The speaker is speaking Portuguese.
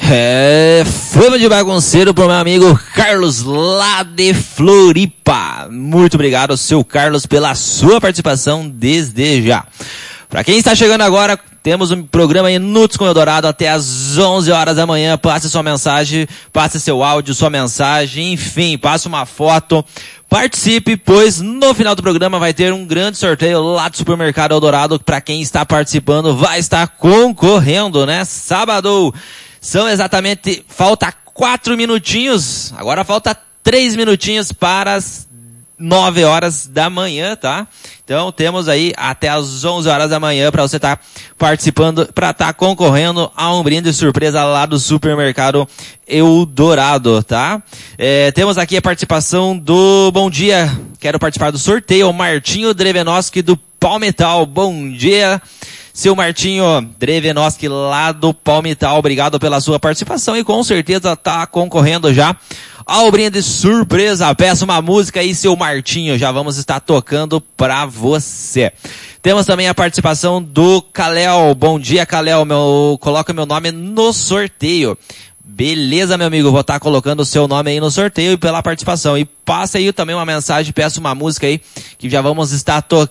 Fama de bagunceiro pro meu amigo Carlos lá de Floripa. Muito obrigado, seu Carlos, pela sua participação desde já. Para quem está chegando agora, temos um programa Minutos com Eldorado até às 11 horas da manhã. Passe sua mensagem, passe seu áudio, sua mensagem, enfim, passe uma foto. Participe, pois no final do programa vai ter um grande sorteio lá do Supermercado Eldorado. Para quem está participando, vai estar concorrendo, né? Sábado. São exatamente, falta 4 minutinhos. Agora falta 3 minutinhos para as 9 horas da manhã, tá? Então temos aí até as 11 horas da manhã para você estar participando, para estar concorrendo a um brinde surpresa lá do Supermercado Eldorado, tá? Temos aqui a participação do Bom Dia, quero participar do sorteio, o Martinho Drevenoski do Palmital. Bom dia, seu Martinho Drevenoski lá do Palmital, obrigado pela sua participação e com certeza tá concorrendo já ao brinde surpresa. Peça uma música aí, seu Martinho, já vamos estar tocando pra você. Temos também a participação do Kalel. Bom dia, Kalel, coloca meu nome no sorteio. Beleza, meu amigo, vou estar colocando o seu nome aí no sorteio e pela participação. E passa aí também uma mensagem, peça uma música aí, que já vamos estar tocando.